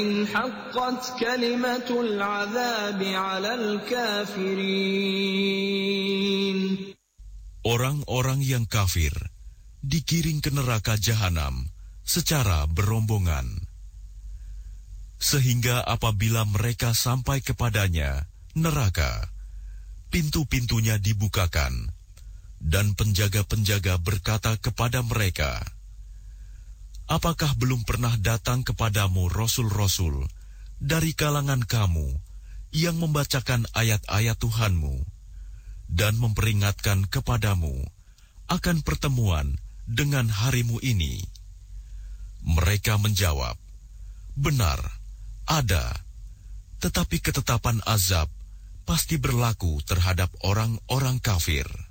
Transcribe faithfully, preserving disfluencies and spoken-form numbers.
حقت كلمة العذاب على الكافرين. Orang-orang yang kafir digiring ke neraka jahanam secara berombongan. Sehingga apabila mereka sampai kepadanya, neraka, pintu-pintunya dibukakan, dan penjaga-penjaga berkata kepada mereka, apakah belum pernah datang kepadamu rasul-rasul dari kalangan kamu yang membacakan ayat-ayat Tuhanmu dan memperingatkan kepadamu akan pertemuan dengan harimu ini? Mereka menjawab, benar, ada, tetapi ketetapan azab pasti berlaku terhadap orang-orang kafir.